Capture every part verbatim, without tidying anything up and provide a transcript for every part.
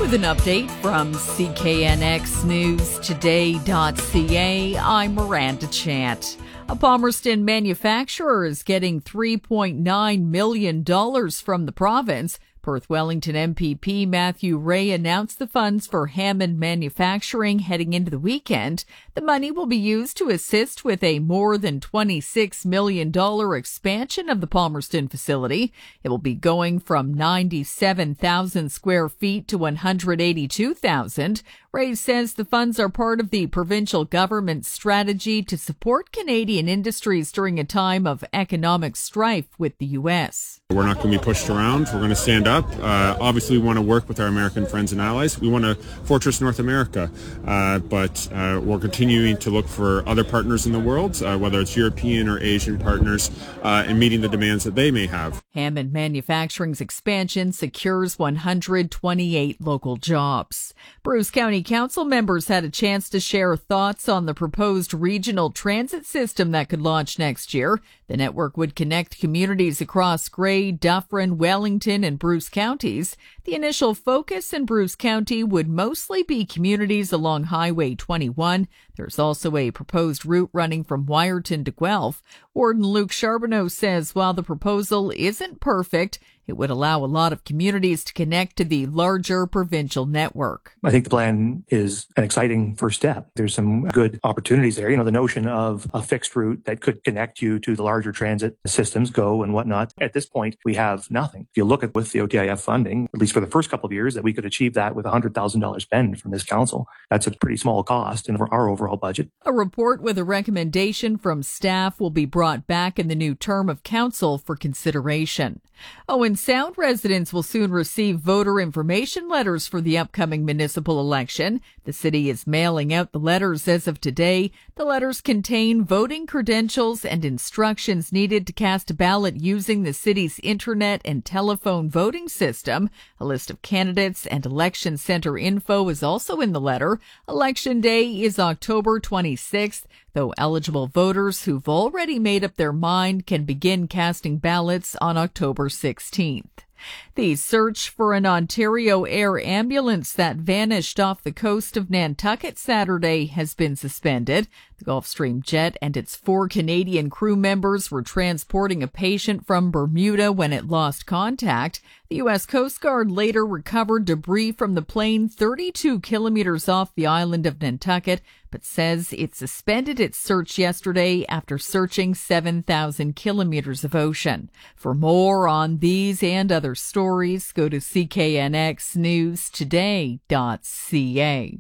With an update from C K N X News Today dot C A, I'm Miranda Chant. A Palmerston manufacturer is getting three point nine million dollars from the province. Perth Wellington M P P Matthew Ray announced the funds for Hammond Manufacturing heading into the weekend. The money will be used to assist with a more than twenty-six million dollars expansion of the Palmerston facility. It will be going from ninety-seven thousand square feet to one hundred eighty-two thousand. Ray says the funds are part of the provincial government's strategy to support Canadian industries during a time of economic strife with the U S. We're not going to be pushed around. We're going to stand up. Uh, obviously, we want to work with our American friends and allies. We want to fortress North America, uh, but uh, we're continuing to look for other partners in the world, uh, whether it's European or Asian partners, uh, and meeting the demands that they may have. Hammond Manufacturing's expansion secures one hundred twenty-eight local jobs. Bruce County Council members had a chance to share thoughts on the proposed regional transit system that could launch next year. The network would connect communities across Grey, Dufferin, Wellington, and Bruce counties. The initial focus in Bruce County would mostly be communities along Highway twenty-one. There's also a proposed route running from Wyerton to Guelph. Warden Luke Charbonneau says while the proposal isn't perfect, it would allow a lot of communities to connect to the larger provincial network. I think the plan is an exciting first step. There's some good opportunities there. You know, the notion of a fixed route that could connect you to the larger transit systems, GO and whatnot. At this point, we have nothing. If you look at with the O T I F funding, at least for the first couple of years, that we could achieve that with a one hundred thousand dollars spend from this council. That's a pretty small cost in our overall budget. A report with a recommendation from staff will be brought back in the new term of council for consideration. Owen Sound residents will soon receive voter information letters for the upcoming municipal election. The city is mailing out the letters as of today. The letters contain voting credentials and instructions needed to cast a ballot using the city's internet and telephone voting system. A list of candidates and election center info is also in the letter. Election day is October twenty-sixth, though eligible voters who've already made up their mind can begin casting ballots on October sixteenth. The search for an Ontario Air ambulance that vanished off the coast of Nantucket Saturday has been suspended. The Gulfstream jet and its four Canadian crew members were transporting a patient from Bermuda when it lost contact. The U S Coast Guard later recovered debris from the plane thirty-two kilometers off the island of Nantucket, but says it suspended its search yesterday after searching seven thousand kilometers of ocean. For more on these and other stories, go to C K N X News Today dot C A.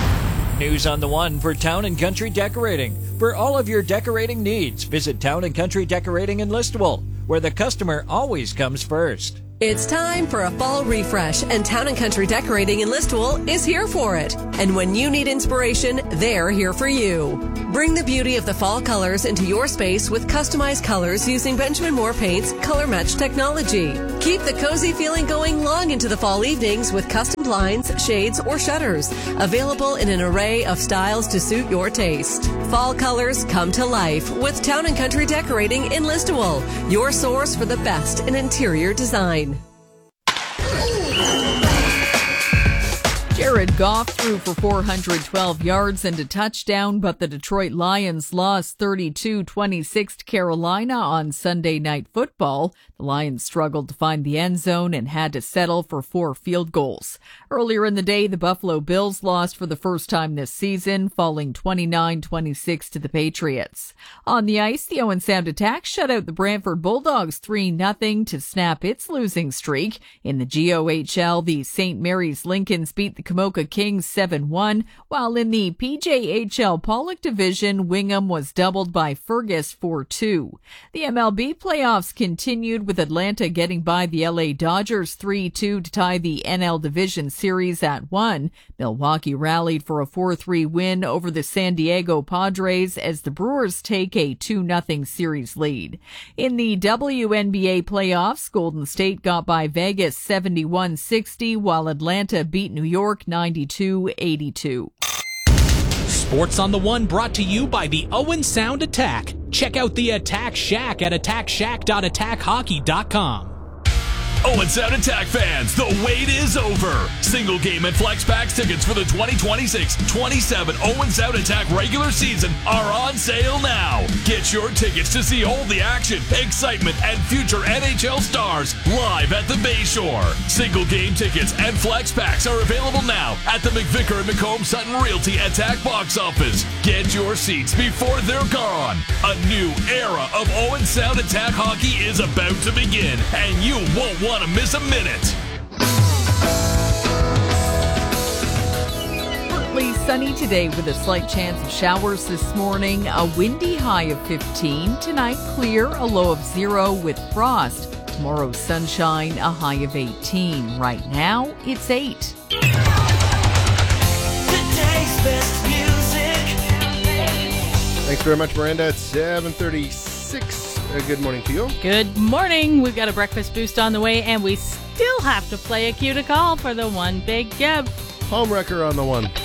News on the One for Town and Country Decorating. For all of your decorating needs, visit Town and Country Decorating in Listowel, where the customer always comes first. It's time for a fall refresh, and Town and Country Decorating in Listowel is here for it. And when you need inspiration, they're here for you. Bring the beauty of the fall colors into your space with customized colors using Benjamin Moore Paint's Color Match technology. Keep the cozy feeling going long into the fall evenings with custom blinds, shades, or shutters. Available in an array of styles to suit your taste. Fall colors come to life with Town and Country Decorating in Listowel, your source for the best in interior design. Jared Goff threw for four hundred twelve yards and a touchdown, but the Detroit Lions lost thirty-two twenty-six to Carolina on Sunday Night Football. The Lions struggled to find the end zone and had to settle for four field goals. Earlier in the day, the Buffalo Bills lost for the first time this season, falling twenty-nine twenty-six to the Patriots. On the ice, the Owen Sound Attack shut out the Brantford Bulldogs three nothing to snap its losing streak. In the G O H L, the Saint Mary's Lincolns beat the Camoka Kings seven one, while in the P J H L Pollock Division, Wingham was doubled by Fergus four two. The M L B playoffs continued with Atlanta getting by the L A Dodgers three two to tie the N L Division Series at one. Milwaukee rallied for a four three win over the San Diego Padres as the Brewers take a two nothing series lead. In the W N B A playoffs, Golden State got by Vegas seventy-one sixty, while Atlanta beat New York ninety-two eighty-two. Sports on the One brought to you by the Owen Sound Attack. Check out the Attack Shack at attack shack dot attack hockey dot com. Owen Sound Attack fans, the wait is over. Single game and flex packs tickets for the twenty twenty-six twenty-seven Owen Sound Attack regular season are on sale now. Get your tickets to see all the action, excitement, and future N H L stars live at the Bayshore. Single game tickets and flex packs are available now at the McVicker and McComb Sutton Realty Attack box office. Get your seats before they're gone. A new era of Owen Sound Attack hockey is about to begin, and you won't want to miss a minute. Partly sunny today with a slight chance of showers this morning. A windy high of fifteen. Tonight, clear, a low of zero with frost. Tomorrow, sunshine, a high of eighteen. Right now, it's eight. Today's best music. Thanks very much, Miranda. It's seven thirty-six. Uh, good morning to you. Good morning. We've got a breakfast boost on the way, and we still have to play a cue to call for the one big give. Homewrecker on the one.